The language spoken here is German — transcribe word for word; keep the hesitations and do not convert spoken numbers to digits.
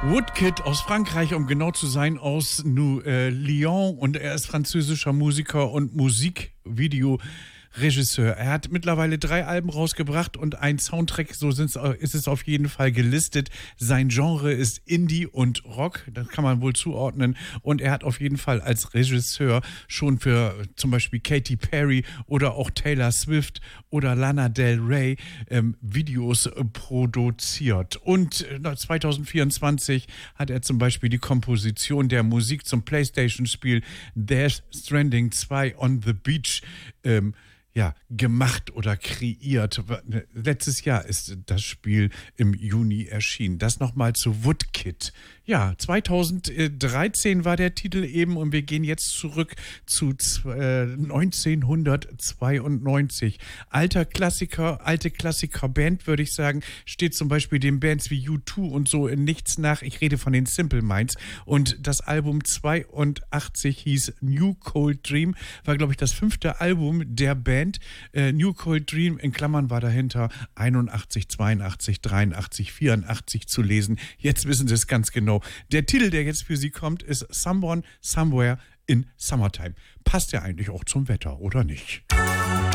Woodkid aus Frankreich, um genau zu sein, aus New, äh, Lyon, und er ist französischer Musiker und Musikvideoregisseur. Er hat mittlerweile drei Alben rausgebracht und ein Soundtrack, so sind's, ist es auf jeden Fall gelistet. Sein Genre ist Indie und Rock, das kann man wohl zuordnen, und er hat auf jeden Fall als Regisseur schon für zum Beispiel Katy Perry oder auch Taylor Swift oder Lana Del Rey ähm, Videos äh, produziert. Und äh, zwanzig vierundzwanzig hat er zum Beispiel die Komposition der Musik zum PlayStation-Spiel Death Stranding zwei on the Beach ähm, ja, gemacht oder kreiert. Letztes Jahr ist das Spiel im Juni erschienen. Das nochmal zu Woodkid. Ja, zweitausenddreizehn war der Titel eben, und wir gehen jetzt zurück zu äh, neunzehnhundertzweiundneunzig. Alter Klassiker, alte Klassiker-Band, würde ich sagen, steht zum Beispiel den Bands wie U zwei und so in nichts nach. Ich rede von den Simple Minds. Und das Album zweiundachtzig hieß New Cold Dream, war, glaube ich, das fünfte Album der Band. Äh, New Cold Dream, in Klammern war dahinter einundachtzig, zweiundachtzig, dreiundachtzig, vierundachtzig zu lesen. Jetzt wissen Sie es ganz genau. Der Titel, der jetzt für Sie kommt, ist Someone, Somewhere in Summertime. Passt ja eigentlich auch zum Wetter, oder nicht?